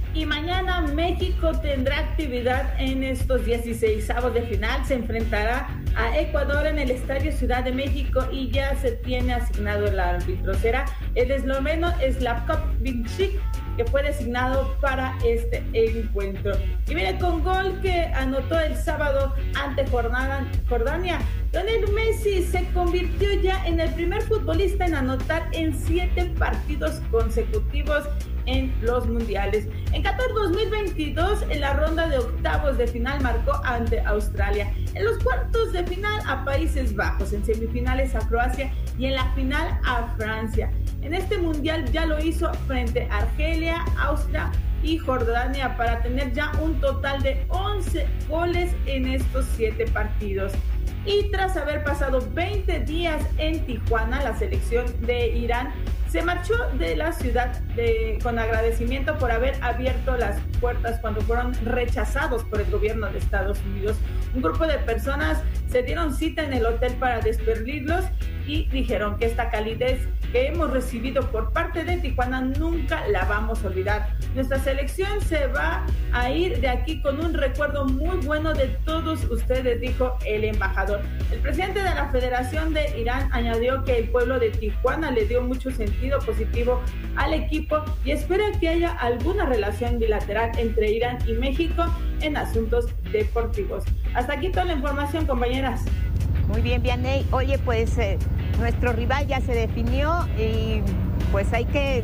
Y mañana México tendrá actividad en estos dieciseisavos de final. Se enfrentará a Ecuador en el Estadio Ciudad de México y ya se tiene asignado el árbitro. Será el esloveno Slavko Vincic, que fue designado para este encuentro. Y mire, con gol que anotó el sábado ante Jordania, Lionel Messi se convirtió ya en el primer futbolista en anotar en siete partidos consecutivos en los mundiales. En Qatar dos mil veintidós, en la ronda de octavos de final, marcó ante Australia. En los cuartos de final a Países Bajos, en semifinales a Croacia y en la final a Francia. En este mundial ya lo hizo frente a Argelia, Austria y Jordania para tener ya un total de once goles en estos siete partidos. Y tras haber pasado veinte días en Tijuana, la selección de Irán se marchó de la ciudad de, con agradecimiento por haber abierto las puertas cuando fueron rechazados por el gobierno de Estados Unidos. Un grupo de personas se dieron cita en el hotel para despedirlos y dijeron que esta calidez que hemos recibido por parte de Tijuana nunca la vamos a olvidar. Nuestra selección se va a ir de aquí con un recuerdo muy bueno de todos ustedes, dijo el embajador. El presidente de la Federación de Irán añadió que el pueblo de Tijuana le dio mucho sentido positivo al equipo y espera que haya alguna relación bilateral entre Irán y México en asuntos deportivos. Hasta aquí toda la información, compañeras. Muy bien, Vianey. Oye, pues eh, nuestro rival ya se definió y pues hay que...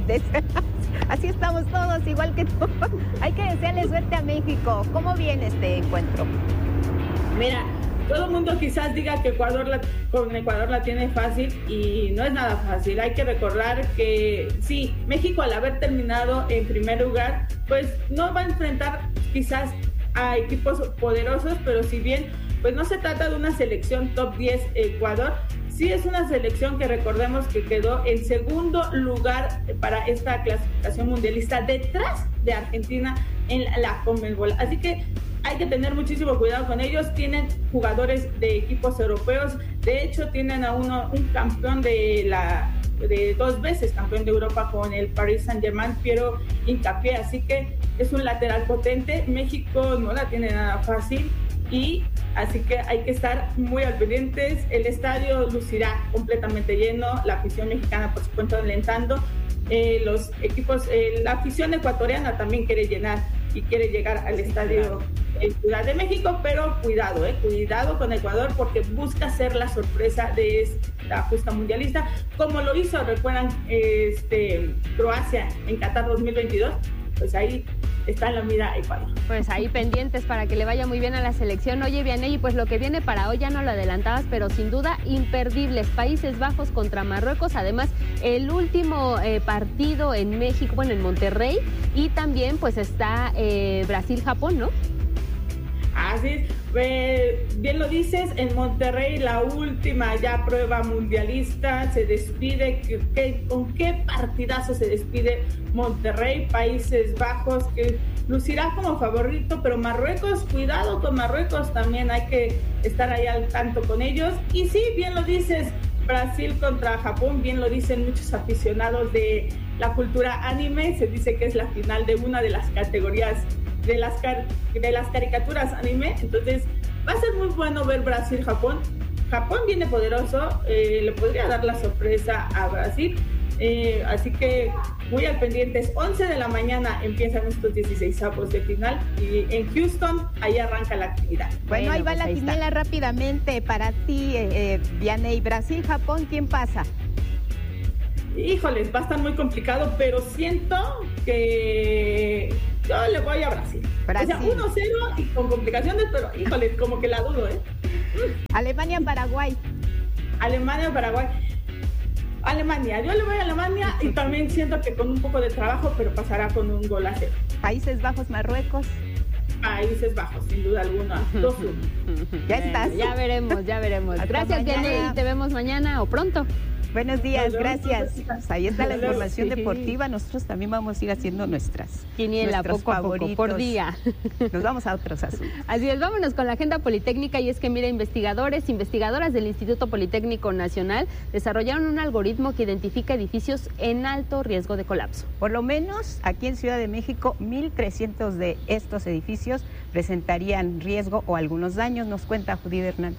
Así estamos todos, igual que tú. Hay que desearle suerte a México. ¿Cómo viene este encuentro? Mira, todo el mundo quizás diga que Ecuador la, con Ecuador la tiene fácil y no es nada fácil. Hay que recordar que sí, México al haber terminado en primer lugar, pues no va a enfrentar quizás a equipos poderosos, pero si bien pues no se trata de una selección top diez Ecuador, sí es una selección que recordemos que quedó en segundo lugar para esta clasificación mundialista detrás de Argentina en la Conmebol. Así que hay que tener muchísimo cuidado con ellos. Tienen jugadores de equipos europeos, de hecho tienen a uno un campeón de la de dos veces campeón de Europa con el Paris Saint-Germain, Piero Hincapié, así que es un lateral potente. México no la tiene nada fácil y así que hay que estar muy al pendientes. El estadio lucirá completamente lleno, la afición mexicana por supuesto alentando, eh, los equipos, eh, la afición ecuatoriana también quiere llenar y quiere llegar al estadio en Ciudad de México, pero cuidado, eh, cuidado con Ecuador porque busca ser la sorpresa de esta justa mundialista, como lo hizo, recuerdan, este, Croacia en Qatar dos mil veintidós, pues ahí está en la mira Ecuador. Pues ahí pendientes para que le vaya muy bien a la selección. Oye, Vianey, pues lo que viene para hoy ya no lo adelantabas, pero sin duda imperdibles. Países Bajos contra Marruecos, además el último eh, partido en México, bueno, en Monterrey, y también pues está eh, Brasil-Japón, ¿no? Así es, eh, bien lo dices, en Monterrey la última ya prueba mundialista, se despide, que, que, ¿con qué partidazo se despide Monterrey? Países Bajos, que lucirá como favorito, pero Marruecos, cuidado con Marruecos, también hay que estar ahí al tanto con ellos. Y sí, bien lo dices, Brasil contra Japón, bien lo dicen muchos aficionados de la cultura anime, se dice que es la final de una de las categorías de las car de las caricaturas anime, entonces va a ser muy bueno ver Brasil-Japón. Japón viene poderoso, eh, le podría dar la sorpresa a Brasil, eh, así que muy al pendientes. Once de la mañana empiezan estos dieciseisavos de final y en Houston ahí arranca la actividad. Bueno, bueno ahí va pues la ahí quiniela está. Rápidamente para ti, eh, eh, Vianey. Brasil-Japón, ¿quién pasa? Híjoles, va a estar muy complicado, pero siento que yo le voy a Brasil. Brasil. O sea, uno cero y con complicaciones, pero híjole, como que la dudo, ¿eh? Alemania-Paraguay. Alemania-Paraguay. Alemania, yo le voy a Alemania y también siento que con un poco de trabajo, pero pasará con un gol a cero. Países Bajos-Marruecos. Países Bajos, sin duda alguna. dos uno. Ya estás. Ya veremos, ya veremos. Gracias, Vianey. Te vemos mañana o pronto. Buenos días, gracias. Pues ahí está la información deportiva. Nosotros también vamos a ir haciendo nuestras quiniela poco a poco por día. Nos vamos a otros asuntos. Así es, vámonos con la agenda politécnica y es que mira, investigadores, investigadoras del Instituto Politécnico Nacional desarrollaron un algoritmo que identifica edificios en alto riesgo de colapso. Por lo menos aquí en Ciudad de México, mil trescientos de estos edificios presentarían riesgo o algunos daños, nos cuenta Judith Hernández.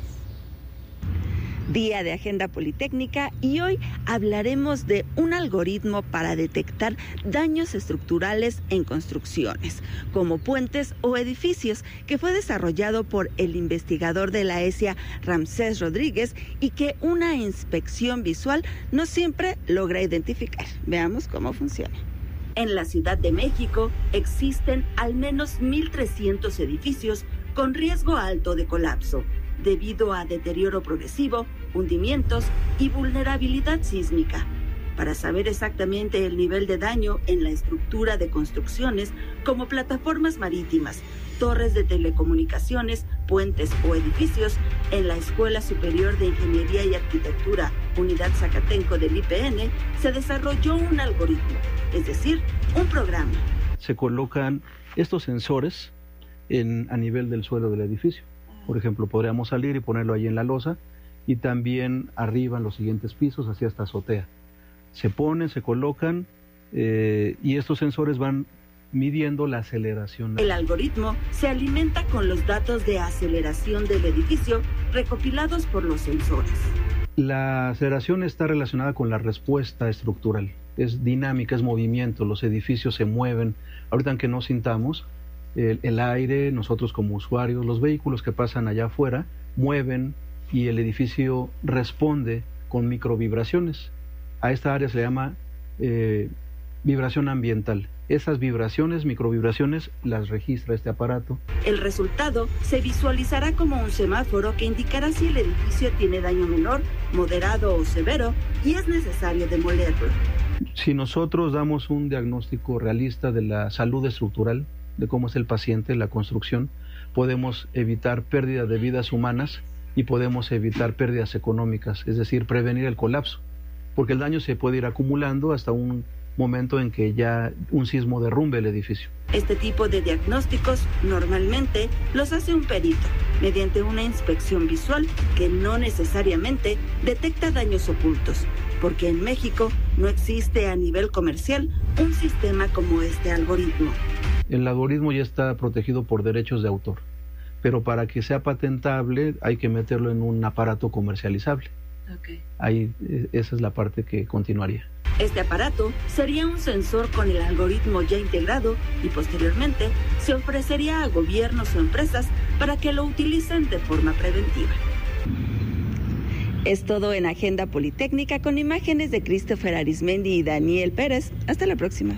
Día de Agenda Politécnica y hoy hablaremos de un algoritmo para detectar daños estructurales en construcciones, como puentes o edificios, que fue desarrollado por el investigador de la ESIA, Ramsés Rodríguez, y que una inspección visual no siempre logra identificar. Veamos cómo funciona. En la Ciudad de México existen al menos mil trescientos edificios con riesgo alto de colapso, debido a deterioro progresivo, hundimientos y vulnerabilidad sísmica. Para saber exactamente el nivel de daño en la estructura de construcciones como plataformas marítimas, torres de telecomunicaciones, puentes o edificios, en la Escuela Superior de Ingeniería y Arquitectura, Unidad Zacatenco del I P N, se desarrolló un algoritmo, es decir, un programa. Se colocan estos sensores en, a nivel del suelo del edificio. Por ejemplo, podríamos salir y ponerlo ahí en la losa y también arriba en los siguientes pisos, hacia esta azotea. Se ponen, se colocan eh, y estos sensores van midiendo la aceleración. El algoritmo se alimenta con los datos de aceleración del edificio recopilados por los sensores. La aceleración está relacionada con la respuesta estructural. Es dinámica, es movimiento, los edificios se mueven. Ahorita aunque no sintamos, El, el aire, nosotros como usuarios, los vehículos que pasan allá afuera, mueven y el edificio responde con microvibraciones. A esta área se le llama eh, vibración ambiental. Esas vibraciones, microvibraciones, las registra este aparato. El resultado se visualizará como un semáforo que indicará si el edificio tiene daño menor, moderado o severo y es necesario demolerlo. Si nosotros damos un diagnóstico realista de la salud estructural, de cómo es el paciente, la construcción, podemos evitar pérdida de vidas humanas y podemos evitar pérdidas económicas, es decir, prevenir el colapso, porque el daño se puede ir acumulando hasta un momento en que ya un sismo derrumbe el edificio. Este tipo de diagnósticos normalmente los hace un perito mediante una inspección visual que no necesariamente detecta daños ocultos, porque en México no existe a nivel comercial un sistema como este algoritmo. El algoritmo ya está protegido por derechos de autor, pero para que sea patentable hay que meterlo en un aparato comercializable. Okay. Ahí, esa es la parte que continuaría. Este aparato sería un sensor con el algoritmo ya integrado y posteriormente se ofrecería a gobiernos o empresas para que lo utilicen de forma preventiva. Es todo en Agenda Politécnica con imágenes de Christopher Arismendi y Daniel Pérez. Hasta la próxima.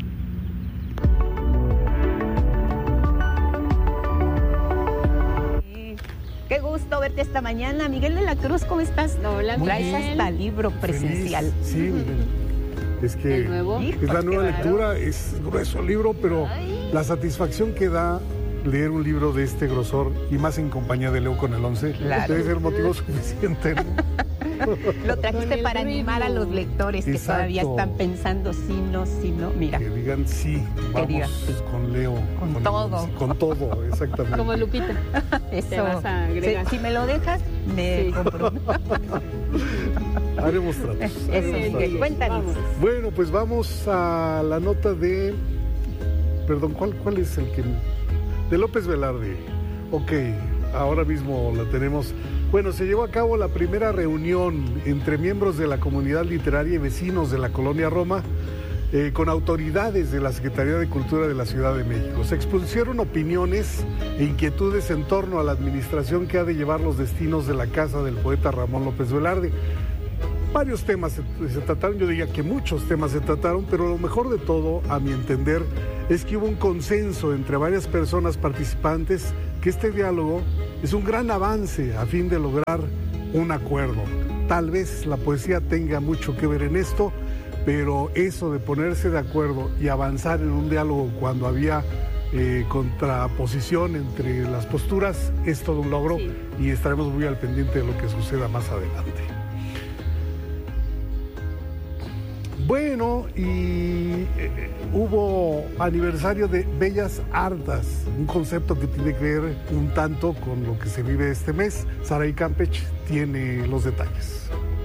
Qué gusto verte esta mañana. Miguel de la Cruz, ¿cómo estás? Hola, Miguel. Traes hasta libro presencial. Feliz. Sí, Miguel. Es que es la nueva lectura, es grueso el libro, pero Ay. la satisfacción que da leer un libro de este grosor y más en compañía de Leo con el once, claro. debe ser motivo suficiente, ¿no? Lo trajiste para animar a los lectores que Exacto. todavía están pensando sí, no, sí, no. Mira. Que digan sí, vamos digan, sí. con Leo. Con, con todo. El, con todo, exactamente. Como Lupita. Eso. Te vas a agregar. Si, si me lo dejas, me sí. compro. Haremos tratos. Eso, haremos tratos. Cuéntanos. Bueno, pues vamos a la nota de... Perdón, ¿cuál, cuál es el que...? De López Velarde. Ok, ahora mismo la tenemos. Bueno, se llevó a cabo la primera reunión entre miembros de la comunidad literaria y vecinos de la Colonia Roma eh, con autoridades de la Secretaría de Cultura de la Ciudad de México. Se expusieron opiniones e inquietudes en torno a la administración que ha de llevar los destinos de la casa del poeta Ramón López Velarde. Varios temas se, se trataron, yo diría que muchos temas se trataron, pero lo mejor de todo, a mi entender, es que hubo un consenso entre varias personas participantes que este diálogo es un gran avance a fin de lograr un acuerdo. Tal vez la poesía tenga mucho que ver en esto, pero eso de ponerse de acuerdo y avanzar en un diálogo cuando había eh, contraposición entre las posturas es todo un logro sí. y estaremos muy al pendiente de lo que suceda más adelante. Bueno, y eh, hubo aniversario de Bellas Artes, un concepto que tiene que ver un tanto con lo que se vive este mes. Saray Campech tiene los detalles.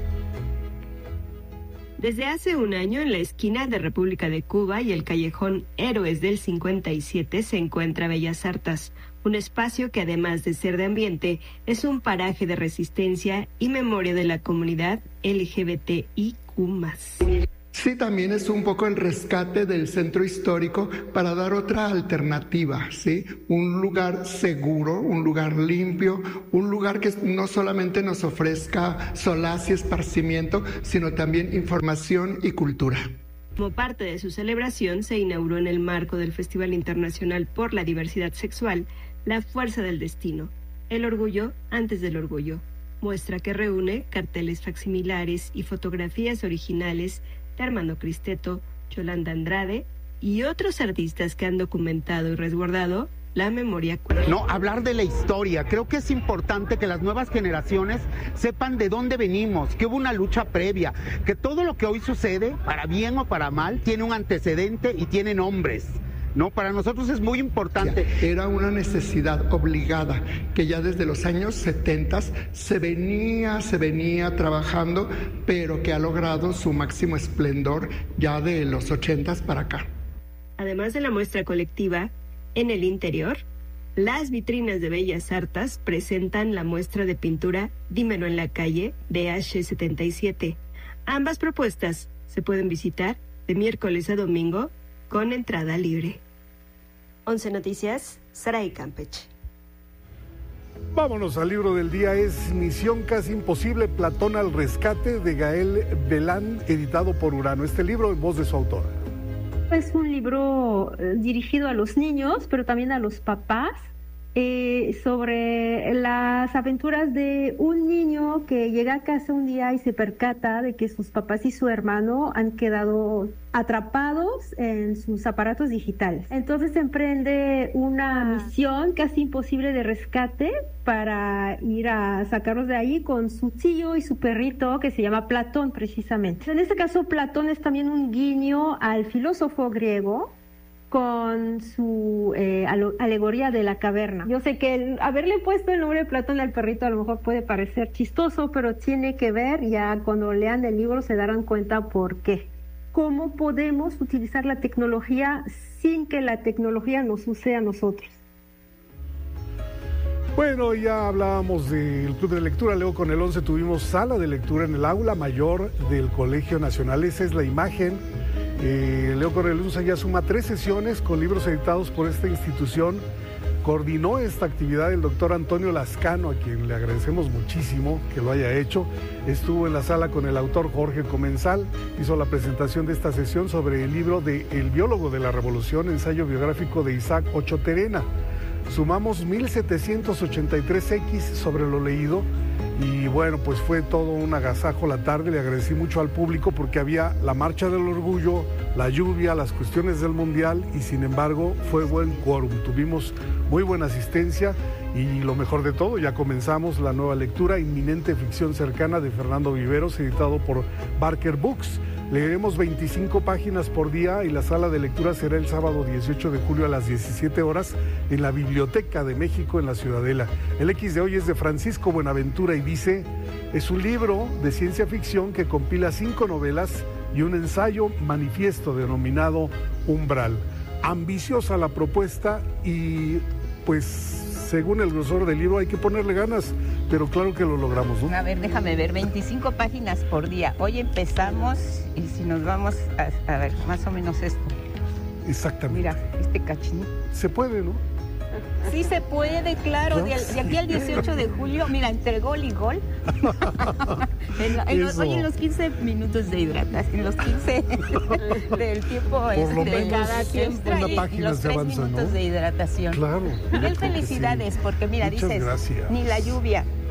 Desde hace un año, en la esquina de República de Cuba y el callejón Héroes del cincuenta y siete se encuentra Bellas Artes, un espacio que además de ser de ambiente, es un paraje de resistencia y memoria de la comunidad L G B T I Q más. Sí, también es un poco el rescate del centro histórico para dar otra alternativa, ¿sí? Un lugar seguro, un lugar limpio, un lugar que no solamente nos ofrezca solaz y esparcimiento, sino también información y cultura. Como parte de su celebración, se inauguró en el marco del Festival Internacional por la Diversidad Sexual, La Fuerza del Destino, el orgullo antes del orgullo. Muestra que reúne carteles facsimilares y fotografías originales de Armando Cristeto, Yolanda Andrade y otros artistas que han documentado y resguardado la memoria queer. No, hablar de la historia. Creo que es importante que las nuevas generaciones sepan de dónde venimos, que hubo una lucha previa, que todo lo que hoy sucede, para bien o para mal, tiene un antecedente y tiene nombres. No, para nosotros es muy importante. Era una necesidad obligada que ya desde los años setenta se venía, se venía trabajando, pero que ha logrado su máximo esplendor ya de los ochentas para acá. Además de la muestra colectiva, en el interior, las vitrinas de Bellas Artes presentan la muestra de pintura Dímelo en la calle de H setenta y siete. Ambas propuestas se pueden visitar de miércoles a domingo con entrada libre. once Noticias, Saray Campech. Vámonos al libro del día, es Misión Casi Imposible, Platón al Rescate, de Gael Belán, editado por Urano. Este libro en voz de su autora. Es un libro eh, dirigido a los niños, pero también a los papás, eh, sobre las aventuras de un niño que llega a casa un día y se percata de que sus papás y su hermano han quedado atrapados en sus aparatos digitales. Entonces emprende una misión casi imposible de rescate para ir a sacarlos de ahí con su tío y su perrito, que se llama Platón precisamente. En este caso, Platón es también un guiño al filósofo griego con su eh, alegoría de la caverna. Yo sé que el haberle puesto el nombre de Platón al perrito a lo mejor puede parecer chistoso, pero tiene que ver, ya cuando lean el libro se darán cuenta por qué. ¿Cómo podemos utilizar la tecnología sin que la tecnología nos use a nosotros? Bueno, ya hablábamos del Club de Lectura. Luego con el once tuvimos sala de lectura en el aula mayor del Colegio Nacional. Esa es la imagen. Eh, Leo Cornel Unza ya suma tres sesiones con libros editados por esta institución. Coordinó esta actividad el doctor Antonio Lascano, a quien le agradecemos muchísimo que lo haya hecho. Estuvo en la sala con el autor Jorge Comensal, hizo la presentación de esta sesión sobre el libro de El biólogo de la revolución, ensayo biográfico de Isaac Ocho Terena. Sumamos mil setecientos ochenta y tres equis sobre lo leído y bueno, pues fue todo un agasajo la tarde. Le agradecí mucho al público porque había la marcha del orgullo, la lluvia, las cuestiones del mundial y sin embargo fue buen quórum. Tuvimos muy buena asistencia y lo mejor de todo, ya comenzamos la nueva lectura, Inminente Ficción Cercana, de Fernando Viveros, editado por Barker Books. Leeremos veinticinco páginas por día y la sala de lectura será el sábado dieciocho de julio a las diecisiete horas en la Biblioteca de México en la Ciudadela. El X de hoy es de Francisco Buenaventura y dice: es un libro de ciencia ficción que compila cinco novelas y un ensayo manifiesto denominado Umbral. Ambiciosa la propuesta y pues según el grosor del libro hay que ponerle ganas, pero claro que lo logramos, ¿no? A ver, déjame ver, veinticinco páginas por día. Hoy empezamos y si nos vamos a, a ver, más o menos esto. Exactamente. Mira, este cachinito. Se puede, ¿no? Sí se puede, claro, de, de aquí al dieciocho de julio, mira, entre gol y gol. en, en los, oye, en los quince minutos de hidratación, en los quince del tiempo este, de cada tiempo, y los tres avanza, minutos, ¿no?, de hidratación. Claro. Miguel, felicidades, sí, porque mira, muchas dices, gracias. Ni la lluvia,